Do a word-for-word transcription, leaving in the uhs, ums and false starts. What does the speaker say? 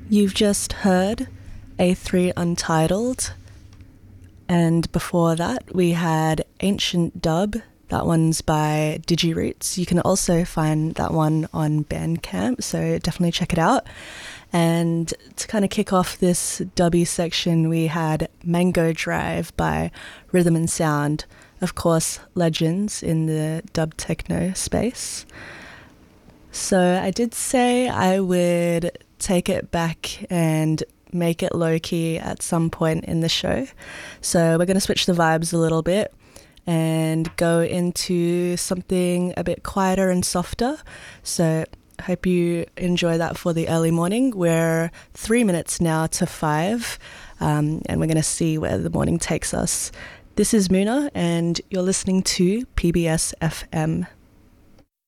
You've just heard A three Untitled, and before that we had Ancient Dub. That one's by Digiroots. You can also find that one on Bandcamp, so definitely check it out. And to kind of kick off this dubby section, we had Mango Drive by Rhythm and Sound. Of course, legends in the dub techno space. So I did say I would take it back and make it low-key at some point in the show. So we're going to switch the vibes a little bit and go into something a bit quieter and softer. So I hope you enjoy that for the early morning. We're three minutes now to five, um, and we're going to see where the morning takes us. This is Muna, and you're listening to P B S F M.